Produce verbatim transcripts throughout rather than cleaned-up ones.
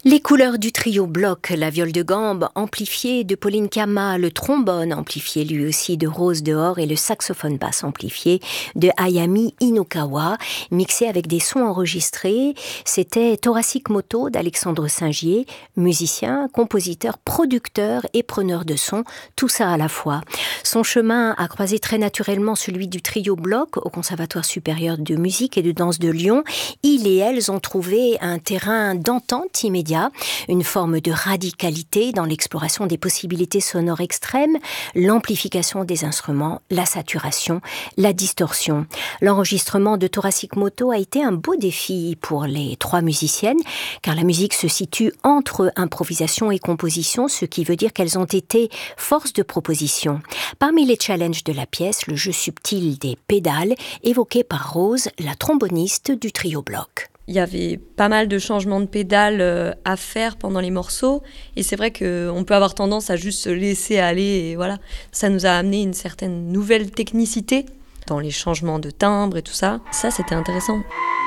Les couleurs du trio bloc, la viole de gambe amplifiée de Pauline Kama, le trombone amplifié lui aussi de Rose Dehors et le saxophone basse amplifié de Ayami Inokawa, mixé avec des sons enregistrés. C'était Thoracic Moto d'Alexandre Singier, musicien, compositeur, producteur et preneur de son, tout ça à la fois. Son chemin a croisé très naturellement celui du trio bloc au Conservatoire supérieur de musique et de danse de Lyon. Ils et elles ont trouvé un terrain d'entente immédiate, une forme de radicalité dans l'exploration des possibilités sonores extrêmes, l'amplification des instruments, la saturation, la distorsion. L'enregistrement de Thoracic Moto a été un beau défi pour les trois musiciennes, car la musique se situe entre improvisation et composition, ce qui veut dire qu'elles ont été force de proposition. Parmi les challenges de la pièce, le jeu subtil des pédales, évoqué par Rose, la tromboniste du trio bloc. Il y avait pas mal de changements de pédales à faire pendant les morceaux. Et c'est vrai qu'on peut avoir tendance à juste se laisser aller. Et voilà. Ça nous a amené une certaine nouvelle technicité dans les changements de timbre et tout ça. Ça, c'était intéressant.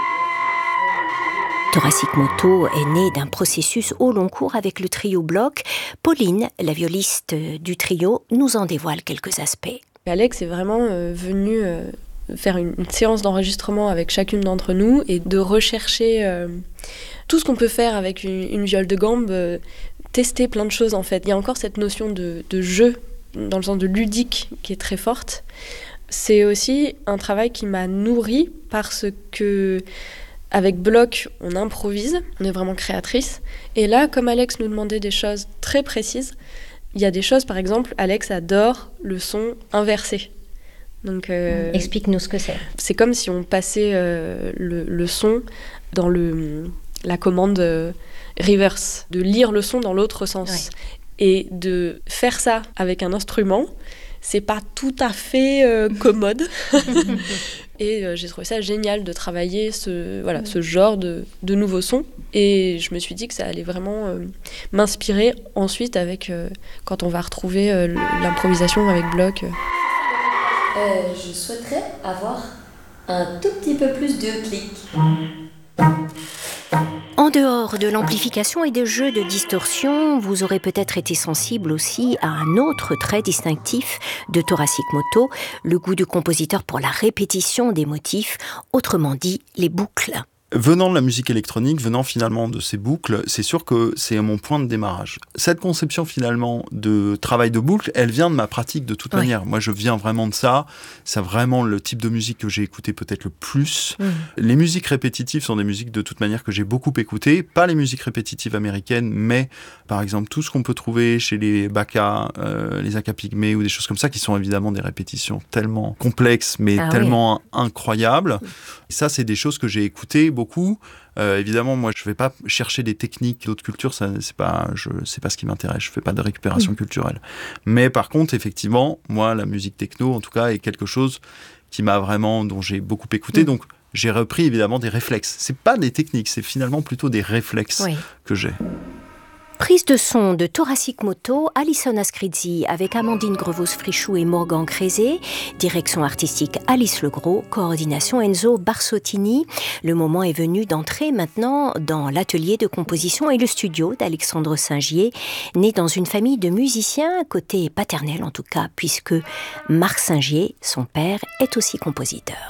Thoracic Moto est né d'un processus au long cours avec le trio bloc. Pauline, la violiste du trio, nous en dévoile quelques aspects. Alex est vraiment euh, venu... Euh faire une, une séance d'enregistrement avec chacune d'entre nous et de rechercher euh, tout ce qu'on peut faire avec une, une viole de gambe, euh, tester plein de choses en fait. Il y a encore cette notion de, de jeu, dans le sens de ludique, qui est très forte. C'est aussi un travail qui m'a nourrie parce que avec Bloc, on improvise, on est vraiment créatrice. Et là, comme Alex nous demandait des choses très précises, il y a des choses, par exemple, Alex adore le son inversé. Donc, euh, explique-nous ce que c'est. C'est comme si on passait euh, le, le son dans le, la commande euh, reverse, de lire le son dans l'autre sens. Ouais. Et de faire ça avec un instrument, c'est pas tout à fait euh, commode. Et euh, j'ai trouvé ça génial de travailler ce, voilà, ce genre de, de nouveaux sons. Et je me suis dit que ça allait vraiment euh, m'inspirer ensuite avec, euh, quand on va retrouver euh, l'improvisation avec Bloc. Euh. Euh, je souhaiterais avoir un tout petit peu plus de clics. En dehors de l'amplification et des jeux de distorsion, vous aurez peut-être été sensible aussi à un autre trait distinctif de Thoracic Moto, le goût du compositeur pour la répétition des motifs, autrement dit les boucles. Venant de la musique électronique, venant finalement de ces boucles, c'est sûr que c'est mon point de démarrage. Cette conception finalement de travail de boucle, elle vient de ma pratique de toute oui. manière. Moi, je viens vraiment de ça. C'est vraiment le type de musique que j'ai écouté peut-être le plus. Mmh. Les musiques répétitives sont des musiques de toute manière que j'ai beaucoup écoutées. Pas les musiques répétitives américaines, mais par exemple tout ce qu'on peut trouver chez les Baka, euh, les Aka Pygmée ou des choses comme ça, qui sont évidemment des répétitions tellement complexes, mais ah, tellement oui. incroyables. Et ça, c'est des choses que j'ai écoutées beaucoup. Euh, évidemment, moi, je ne vais pas chercher des techniques d'autres cultures, ça, c'est pas, je, c'est pas ce qui m'intéresse, je ne fais pas de récupération mmh. culturelle. Mais par contre, effectivement, moi, la musique techno, en tout cas, est quelque chose qui m'a vraiment, dont j'ai beaucoup écouté, mmh. donc j'ai repris évidemment des réflexes. Ce n'est pas des techniques, c'est finalement plutôt des réflexes oui. que j'ai. Prise de son de Thoracic Moto, Alison Ascrizzi avec Amandine Grevos-Frichou et Morgan Crézé, direction artistique Alice Legros, coordination Enzo Barsottini. Le moment est venu d'entrer maintenant dans l'atelier de composition et le studio d'Alexandre Singier, né dans une famille de musiciens, côté paternel en tout cas, puisque Marc Singier, son père, est aussi compositeur.